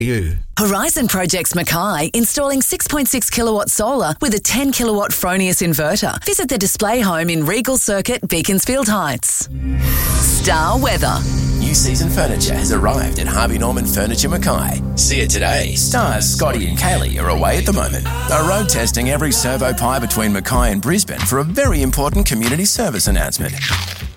You. Horizon Projects Mackay installing 6.6 kilowatt solar with a 10 kilowatt Fronius inverter. Visit the display home in Regal Circuit, Beaconsfield Heights. Star Weather. New season furniture has arrived at Harvey Norman Furniture Mackay. See it today. Stars Scotty and Kaylee are away at the moment. They're road testing every servo pie between Mackay and Brisbane for a very important community service announcement.